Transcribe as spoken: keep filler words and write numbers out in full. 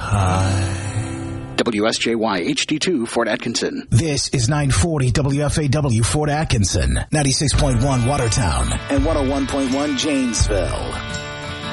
high. W S J Y H D two, Fort Atkinson. This is nine forty W F A W, Fort Atkinson, ninety-six point one Watertown, and one oh one point one Janesville.